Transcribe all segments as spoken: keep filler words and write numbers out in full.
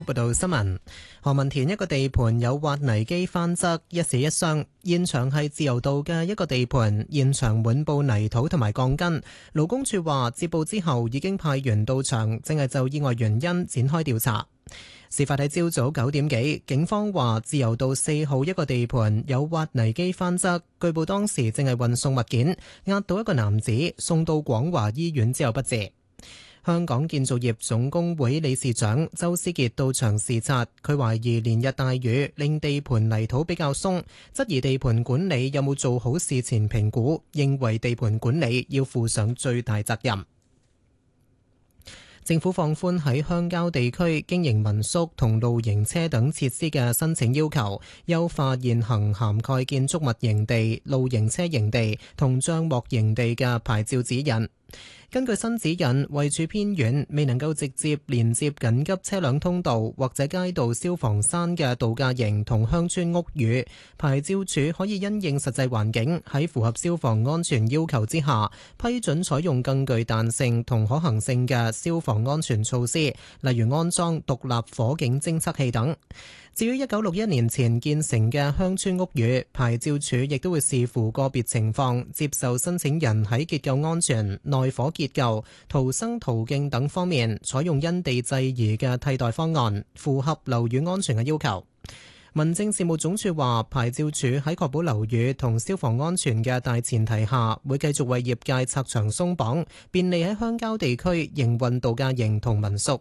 報道新聞，何文田一個地盤有挖泥機翻側，一死一傷。現場係自由道嘅一個地盤，現場滿布泥土同埋鋼筋。勞工處話接報之後已經派員到場，正係就意外原因展開調查。事發喺朝早九點幾，警方話自由道四號一個地盤有挖泥機翻側，據報當時正係運送物件，壓到一個男子，送到廣華醫院之後不治。香港建造業總工會理事長周思傑到場視察，佢懷疑連日大雨令地盤泥土比較鬆，質疑地盤管理有冇做好事前評估，認為地盤管理要負上最大責任。政府放寬喺鄉郊地區經營民宿同露營車等設施嘅申請要求，優化現行涵蓋建築物營地、露營車營地同帳幕營地嘅牌照指引。根據新指引，位處偏遠、未能夠直接連接緊急車輛通道或者街道消防山嘅度假營同鄉村屋宇，牌照處可以因應實際環境，喺符合消防安全要求之下，批准採用更具彈性同可行性嘅消防安全措施，例如安裝獨立火警偵測器等。至於一九六一年前建成嘅鄉村屋宇，牌照處亦都會視乎個別情況，接受申請人喺結構安全、內火結構、逃生途徑等方面採用因地制宜嘅替代方案，符合樓宇安全嘅要求。民政事務總署話，牌照處喺確保樓宇同消防安全嘅大前提下，會繼續為業界拆牆鬆綁，便利喺鄉郊地區營運度假營同民宿。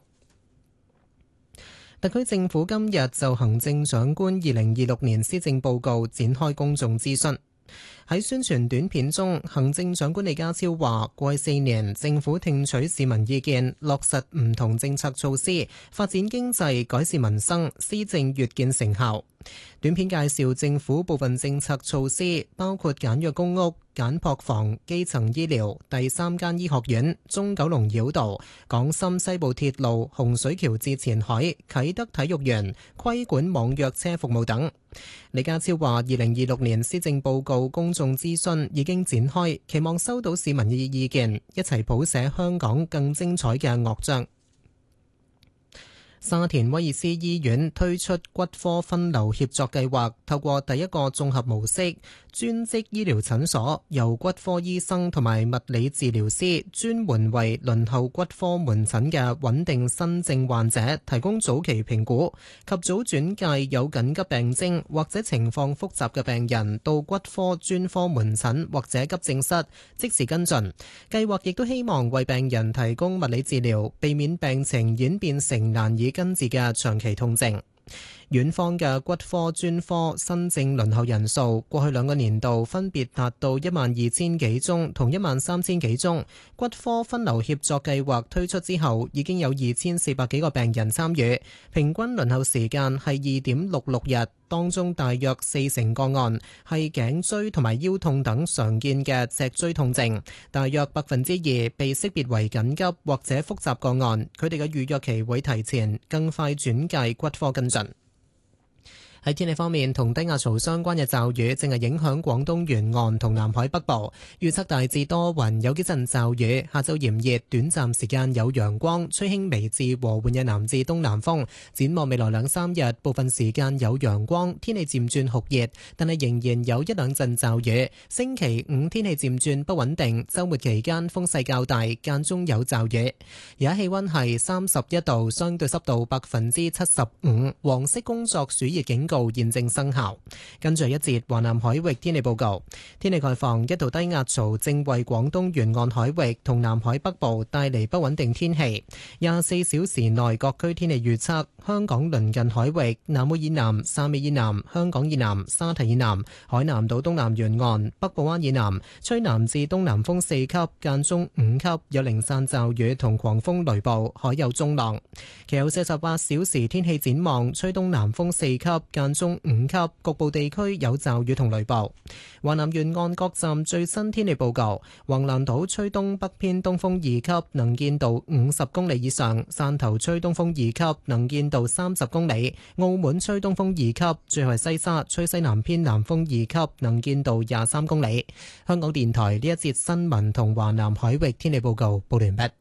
特區政府今日就行政長官二零二六年施政報告展開公眾諮詢。喺宣傳短片中，行政長官李家超話：過去四年，政府聽取市民意見，落實唔同政策措施，發展經濟，改善民生，施政越見成效。短片介紹政府部分政策措施，包括簡約公屋、簡樸房、基層醫療、第三間醫學院、中九龍繞道、港深西部鐵路、洪水橋至前海、啟德體育園、規管網約車服務等。李家超話：二零二六年施政報告公眾諮詢已經展開，期望收到市民嘅意見，一齊譜寫香港更精彩嘅樂章。沙田威爾斯醫院推出骨科分流協作計劃，透過第一個綜合模式專職醫療診所，由骨科醫生同埋物理治療師專門為輪候骨科門診嘅穩定新症患者提供早期評估，及早轉介有緊急病徵或者情況複雜嘅病人到骨科專科門診或者急症室即時跟進。計劃亦都希望為病人提供物理治療，避免病情演變成難以根治嘅長期痛症。院方嘅骨科專科新症輪候人數過去兩個年度分別達到一萬二千幾宗同一萬三千幾宗。骨科分流協作計劃推出之後，已經有二千四百幾個病人參與，平均輪候時間係二點六六日，當中大約四成個案係頸椎同埋腰痛等常見嘅脊椎痛症，大約百分之二被識別為緊急或者複雜個案，佢哋嘅預約期會提前，更快轉介骨科跟進。喺天氣方面，同低壓槽相關嘅驟雨正係影響廣東沿岸同南海北部，預測大致多雲，有幾陣驟雨。下晝炎熱，短暫時間有陽光，吹輕微至和緩嘅南至東南風。展望未來兩三日，部分時間有陽光，天氣漸轉酷熱，但係仍然有一兩陣驟雨。星期五天氣漸轉不穩定，週末期間風勢較大，間中有驟雨。而家氣溫係三十一度，相對濕度百分之七十五，黃色工作暑熱警告現正生效。跟住一節華南海域天氣報告，天氣概況，一道低壓槽正為廣東沿岸海域同南海北部帶嚟不穩定天氣。廿四小時內各區天氣預測：香港鄰近海域、南澳以南、汕尾以南、香港以南、沙堤以南、海南島東南沿岸、北部灣以南，吹南至東南風四級，間中五級，有零散驟雨同狂風雷暴，海有中浪。其後四十八小時天氣展望，吹東南風四級，間中五級，局部地區有驟雨同雷暴。華南沿岸各站最新天氣報告：橫瀾島吹東北偏東風二級，能見度五十公里以上；汕頭吹東風二級，能見度三十公里；澳門吹東風二級，最後係西沙吹西南偏南風二級，能見度廿三公里。香港電台呢一節新聞同華南海域天氣報告報完畢。